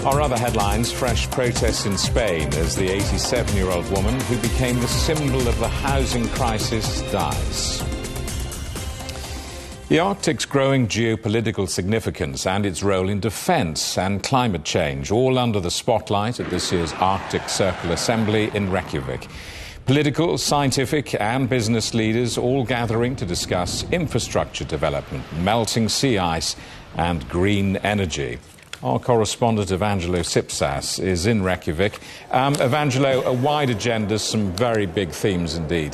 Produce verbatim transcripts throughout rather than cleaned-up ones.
Our other headlines, fresh protests in Spain as the eighty-seven-year-old woman who became the symbol of the housing crisis dies. The Arctic's growing geopolitical significance and its role in defence and climate change, all under the spotlight at this year's Arctic Circle Assembly in Reykjavik. Political, scientific and business leaders all gathering to discuss infrastructure development, melting sea ice and green energy. Our correspondent Evangelo Sipsas is in Reykjavik. Um, Evangelo, a wide agenda, some very big themes indeed.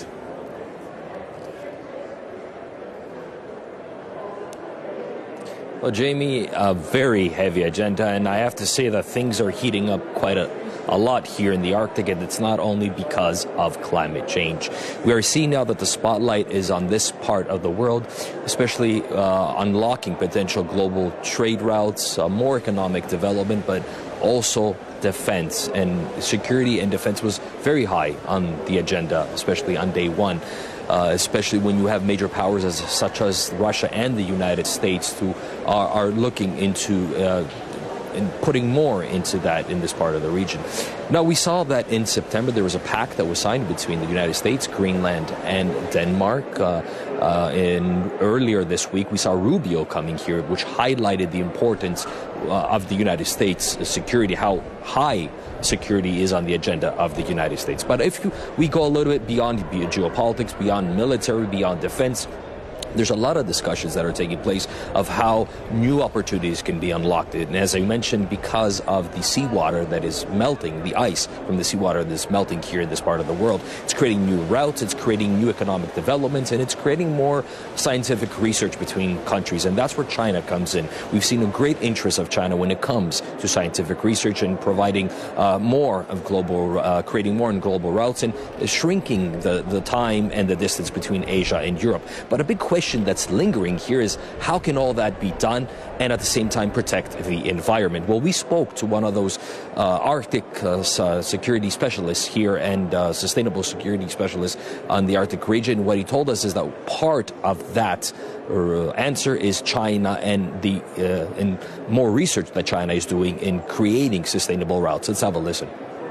Well, Jamie, a very heavy agenda, and I have to say that things are heating up quite a, a lot here in the Arctic, and it's not only because of climate change. We are seeing now that the spotlight is on this part of the world, especially uh, unlocking potential global trade routes, uh, more economic development, but also defense. And security and defense was very high on the agenda, especially on day one. Uh, especially when you have major powers as, such as Russia and the United States who are, are looking into uh, and putting more into that in this part of the region. Now, we saw that in September there was a pact that was signed between the United States, Greenland, and Denmark. Uh, uh, and earlier this week, we saw Rubio coming here, which highlighted the importance uh, of the United States security, how high security is on the agenda of the United States. But if you, we go a little bit beyond geopolitics, beyond military, beyond defense, there's a lot of discussions that are taking place of how new opportunities can be unlocked. And as I mentioned, because of the seawater that is melting, the ice from the seawater that is melting here in this part of the world, it's creating new routes, it's creating new economic developments, and it's creating more scientific research between countries. And that's where China comes in. We've seen a great interest of China when it comes to scientific research and providing uh, more of global, uh, creating more in global routes and shrinking the, the time and the distance between Asia and Europe. But a big question that's lingering here is how can all that be done and at the same time protect the environment? Well, we spoke to one of those uh, Arctic uh, security specialists here and uh, sustainable security specialists on the Arctic region. What he told us is that part of that uh, answer is China and the uh, and more research that China is doing in creating sustainable routes. Let's have a listen.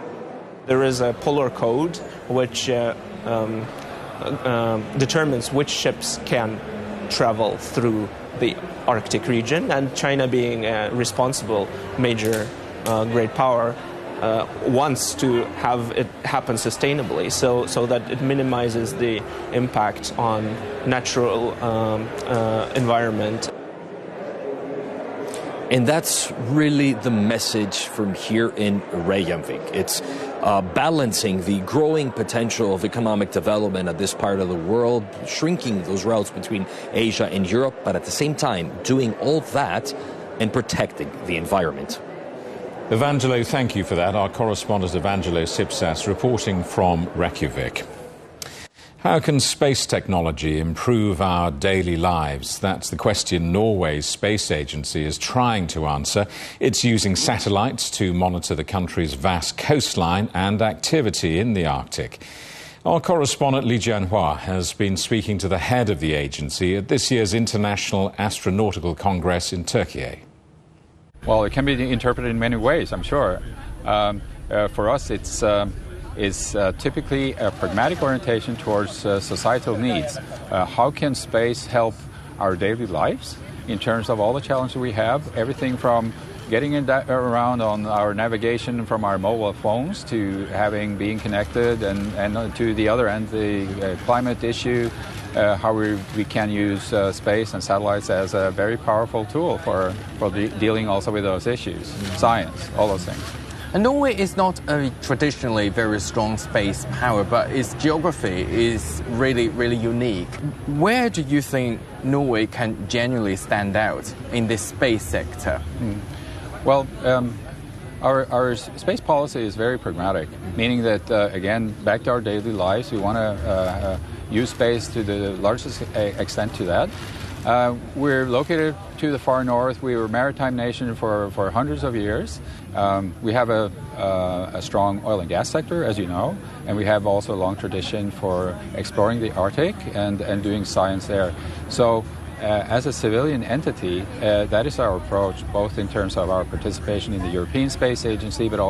There is a polar code which uh, um, Uh, determines which ships can travel through the Arctic region, and China, being a responsible major uh, great power, uh, wants to have it happen sustainably, so so that it minimizes the impact on natural um, uh, environment. And that's really the message from here in Reykjavik. It's uh, balancing the growing potential of economic development of this part of the world, shrinking those routes between Asia and Europe, but at the same time doing all that and protecting the environment. Evangelo, thank you for that. Our correspondent Evangelo Sipsas reporting from Reykjavik. How can space technology improve our daily lives? That's the question Norway's space agency is trying to answer. It's using satellites to monitor the country's vast coastline and activity in the Arctic. Our correspondent Lee Jianhua has been speaking to the head of the agency at this year's International Astronautical Congress in Turkey. Well, it can be interpreted in many ways, I'm sure. Um, uh, for us, it's... Um is uh, typically a pragmatic orientation towards uh, societal needs. Uh, how can space help our daily lives in terms of all the challenges we have, everything from getting in da- around on our navigation from our mobile phones to having being connected, and, and uh, to the other end, the uh, climate issue, uh, how we, we can use uh, space and satellites as a very powerful tool for, for de- dealing also with those issues, science, all those things. And Norway is not a traditionally very strong space power, but its geography is really, really unique. Where do you think Norway can genuinely stand out in this space sector? Mm. Well, um, our, our space policy is very pragmatic, meaning that, uh, again, back to our daily lives, we want to uh, uh, use space to the largest extent to that. Uh, we're located to the far north. We were a maritime nation for, for hundreds of years. Um, we have a, uh, a strong oil and gas sector, as you know, and we have also a long tradition for exploring the Arctic and, and doing science there. So uh, as a civilian entity, uh, that is our approach, both in terms of our participation in the European Space Agency, but also